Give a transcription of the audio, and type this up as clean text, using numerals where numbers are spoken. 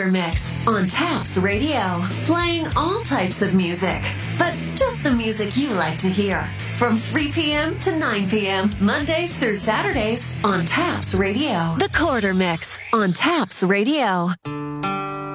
Quarter Mix on Taps Radio. Playing all types of music, but just the music you like to hear. From 3 p.m. to 9 p.m., Mondays through Saturdays on Taps Radio. The Quarter Mix on Taps Radio.